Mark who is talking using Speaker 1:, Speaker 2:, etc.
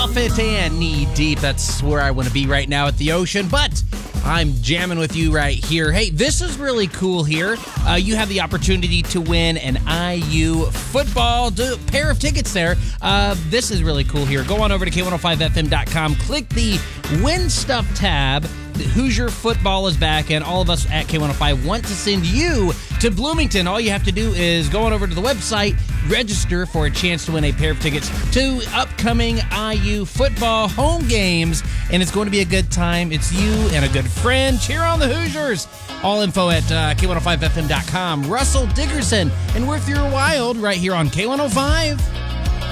Speaker 1: off it and knee deep. That's where I want to be right now at the ocean, but I'm jamming with you right here. Hey, this is really cool here. You have the opportunity to win an IU football pair of tickets there. This is really cool here. Go on over to K105FM.com. Click the Win Stuff tab. Hoosier football is back, and all of us at K105 want to send you to Bloomington. All you have to do is go on over to the website, register for a chance to win a pair of tickets to upcoming IU football home games, and it's going to be a good time. It's you and a good friend. Cheer on the Hoosiers. All info at K105FM.com. Russell Dickerson and Worth Your Wild right here on K105.